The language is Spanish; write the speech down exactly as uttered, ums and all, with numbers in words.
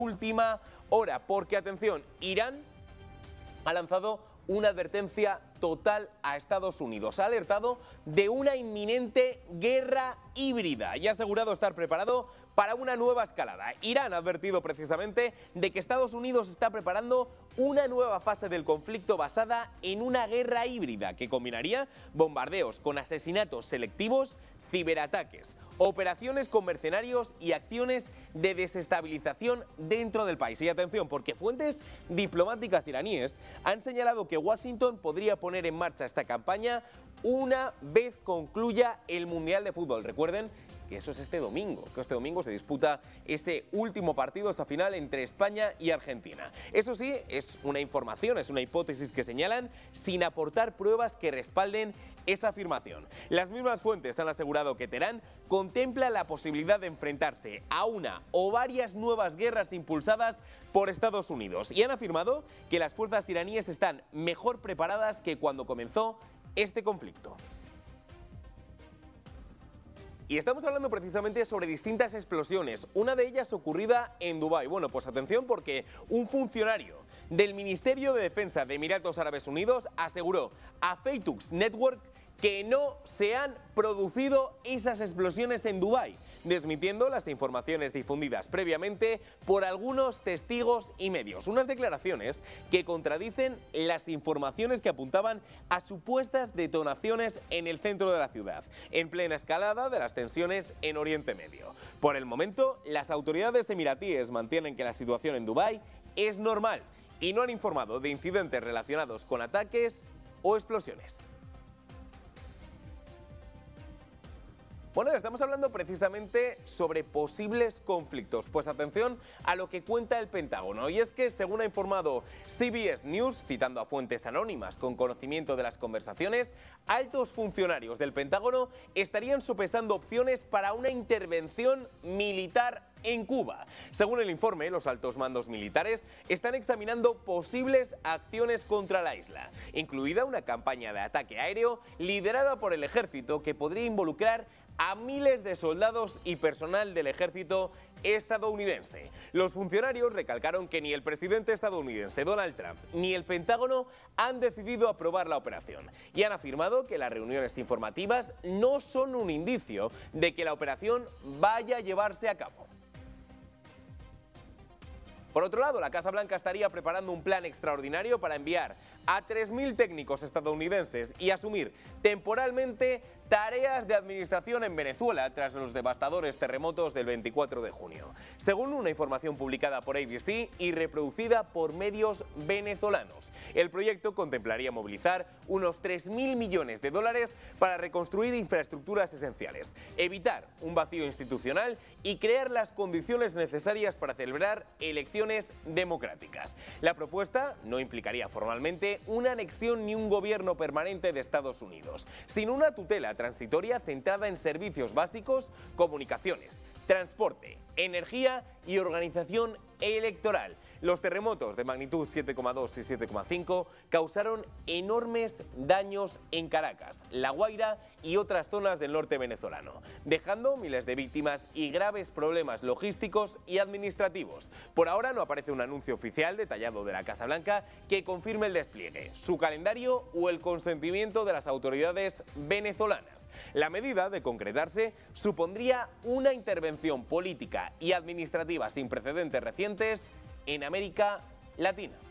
última hora, porque atención, Irán ha lanzado una advertencia total a Estados Unidos. Ha alertado de una inminente guerra híbrida y ha asegurado estar preparado para una nueva escalada. Irán ha advertido precisamente de que Estados Unidos está preparando una nueva fase del conflicto basada en una guerra híbrida que combinaría bombardeos con asesinatos selectivos, ciberataques, operaciones con mercenarios y acciones de desestabilización dentro del país. Y atención, porque fuentes diplomáticas iraníes han señalado que Washington podría poner en marcha esta campaña una vez concluya el Mundial de Fútbol. Recuerden que eso es este domingo, que este domingo se disputa ese último partido, esa final entre España y Argentina. Eso sí, es una información, es una hipótesis que señalan sin aportar pruebas que respalden esa afirmación. Las mismas fuentes han asegurado que Teherán contempla la posibilidad de enfrentarse a una o varias nuevas guerras impulsadas por Estados Unidos y han afirmado que las fuerzas iraníes están mejor preparadas que cuando comenzó este conflicto. Y estamos hablando precisamente sobre distintas explosiones, una de ellas ocurrida en Dubái. Bueno, pues atención porque un funcionario del Ministerio de Defensa de Emiratos Árabes Unidos aseguró a Feitux Network que no se han producido esas explosiones en Dubái, desmintiendo las informaciones difundidas previamente por algunos testigos y medios. Unas declaraciones que contradicen las informaciones que apuntaban a supuestas detonaciones en el centro de la ciudad, en plena escalada de las tensiones en Oriente Medio. Por el momento, las autoridades emiratíes mantienen que la situación en Dubái es normal y no han informado de incidentes relacionados con ataques o explosiones. Bueno, estamos hablando precisamente sobre posibles conflictos. Pues atención a lo que cuenta el Pentágono. Y es que, según ha informado C B S News, citando a fuentes anónimas con conocimiento de las conversaciones, altos funcionarios del Pentágono estarían sopesando opciones para una intervención militar en Cuba. Según el informe, los altos mandos militares están examinando posibles acciones contra la isla, incluida una campaña de ataque aéreo liderada por el ejército que podría involucrar a miles de soldados y personal del ejército estadounidense. Los funcionarios recalcaron que ni el presidente estadounidense Donald Trump ni el Pentágono han decidido aprobar la operación y han afirmado que las reuniones informativas no son un indicio de que la operación vaya a llevarse a cabo. Por otro lado, la Casa Blanca estaría preparando un plan extraordinario para enviar a tres mil técnicos estadounidenses y asumir temporalmente tareas de administración en Venezuela tras los devastadores terremotos del veinticuatro de junio, según una información publicada por A B C y reproducida por medios venezolanos. El proyecto contemplaría movilizar unos tres mil millones de dólares para reconstruir infraestructuras esenciales, evitar un vacío institucional y crear las condiciones necesarias para celebrar elecciones democráticas. La propuesta no implicaría formalmente una anexión ni un gobierno permanente de Estados Unidos, sino una tutela transitoria centrada en servicios básicos, comunicaciones, transporte, energía y organización electoral. Los terremotos de magnitud siete coma dos y siete coma cinco causaron enormes daños en Caracas, La Guaira y otras zonas del norte venezolano, dejando miles de víctimas y graves problemas logísticos y administrativos. Por ahora no aparece un anuncio oficial detallado de la Casa Blanca que confirme el despliegue, su calendario o el consentimiento de las autoridades venezolanas. La medida, de concretarse, supondría una intervención política y administrativa sin precedentes recientes en América Latina.